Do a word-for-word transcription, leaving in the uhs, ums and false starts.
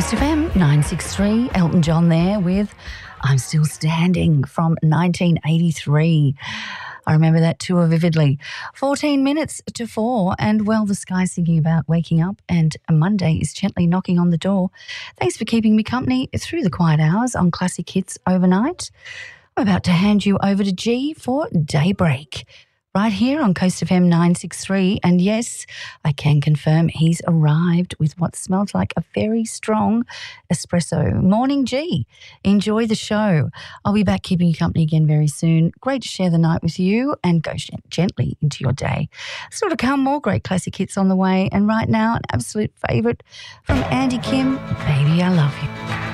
Coast F M nine sixty-three, Elton John there with I'm Still Standing from nineteen eighty-three. I remember that tour vividly. fourteen minutes to four, and well, the sky's thinking about waking up, and a Monday is gently knocking on the door. Thanks for keeping me company through the quiet hours on Classic Hits Overnight. I'm about to hand you over to G for Daybreak, right here on Coast F M nine sixty-three. And yes, I can confirm he's arrived with what smells like a very strong espresso. Morning, G. Enjoy the show. I'll be back keeping you company again very soon. Great to share the night with you and go gently into your day. Still to come, more great classic hits on the way. And right now, an absolute favourite from Andy Kim, Baby, I Love You.